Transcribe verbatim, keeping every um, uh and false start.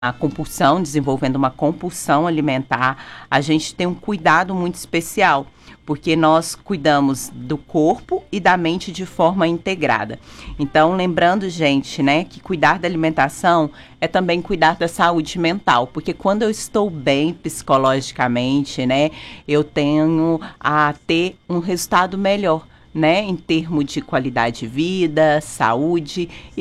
a compulsão, desenvolvendo uma compulsão alimentar, a gente tem um cuidado muito especial, porque nós cuidamos do corpo e da mente de forma integrada. Então, lembrando, gente, né, que cuidar da alimentação é também cuidar da saúde mental, porque quando eu estou bem psicologicamente, né, eu tenho a ter um resultado melhor, né, em termos de qualidade de vida, saúde.